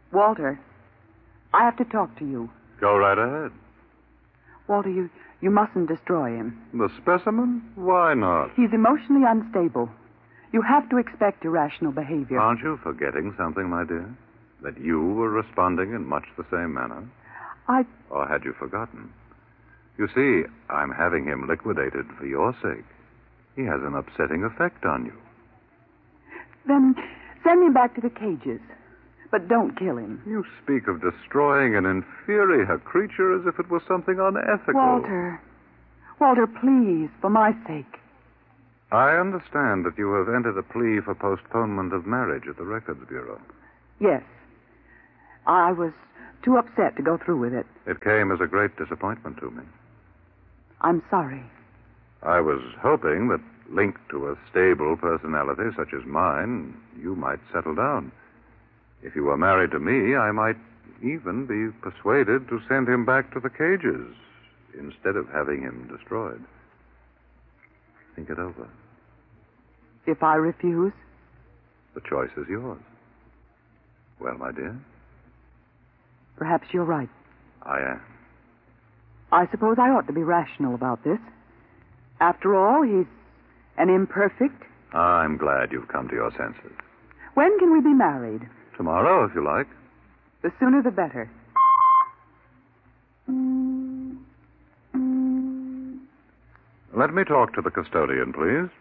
Walter, I have to talk to you. Go right ahead. Walter, you mustn't destroy him. The specimen? Why not? He's emotionally unstable. You have to expect irrational behavior. Aren't you forgetting something, my dear? That you were responding in much the same manner? Or had you forgotten? You see, I'm having him liquidated for your sake. He has an upsetting effect on you. Then send him back to the cages. But don't kill him. You speak of destroying an inferior creature as if it was something unethical. Walter, please, for my sake. I understand that you have entered a plea for postponement of marriage at the Records Bureau. Yes. I was too upset to go through with it. It came as a great disappointment to me. I'm sorry. I was hoping that, linked to a stable personality such as mine, you might settle down. If you were married to me, I might even be persuaded to send him back to the cages instead of having him destroyed. Think it over. If I refuse? The choice is yours. Well, my dear? Perhaps you're right. I am. I suppose I ought to be rational about this. After all, he's an imperfect. I'm glad you've come to your senses. When can we be married? Tomorrow, if you like. The sooner the better. Let me talk to the custodian, please.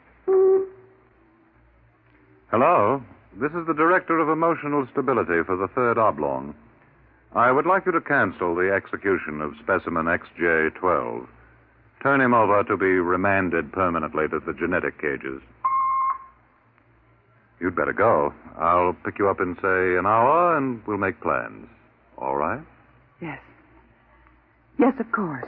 Hello. This is the Director of Emotional Stability for the Third Oblong. I would like you to cancel the execution of specimen XJ-12. Turn him over to be remanded permanently to the genetic cages. You'd better go. I'll pick you up in, say, an hour, and we'll make plans. All right? Yes. Yes, of course.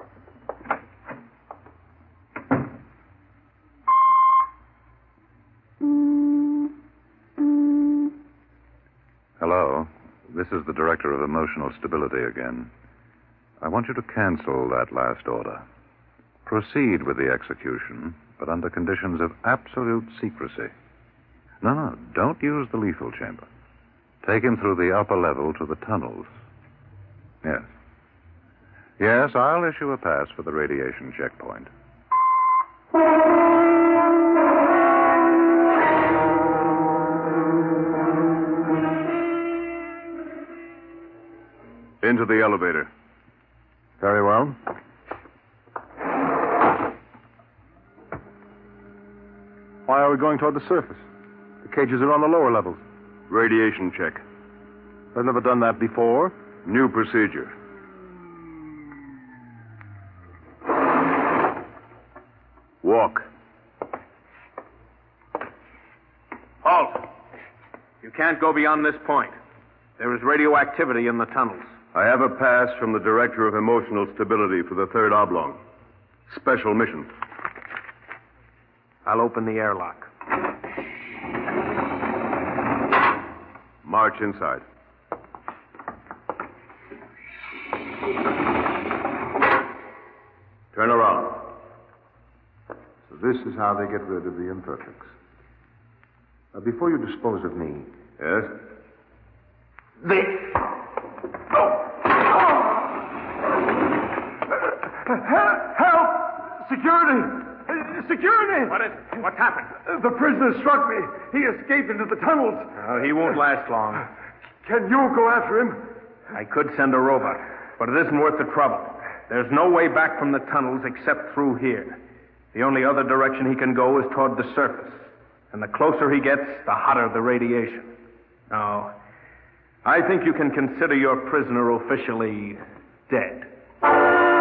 Hello. This is the Director of Emotional Stability again. I want you to cancel that last order. Proceed with the execution, but under conditions of absolute secrecy. No, don't use the lethal chamber. Take him through the upper level to the tunnels. Yes. Yes, I'll issue a pass for the radiation checkpoint. Into the elevator. Very well. Why are we going toward the surface? The cages are on the lower levels. Radiation check. I've never done that before. New procedure. Walk. Halt. You can't go beyond this point. There is radioactivity in the tunnels. I have a pass from the Director of Emotional Stability for the Third Oblong. Special mission. I'll open the airlock. March inside. Turn around. So this is how they get rid of the imperfects. Now, before you dispose of me... Yes? Help! Security! Security! What is it? What's happened? The prisoner struck me. He escaped into the tunnels. He won't last long. Can you go after him? I could send a robot, but it isn't worth the trouble. There's no way back from the tunnels except through here. The only other direction he can go is toward the surface. And the closer he gets, the hotter the radiation. No, I think you can consider your prisoner officially dead.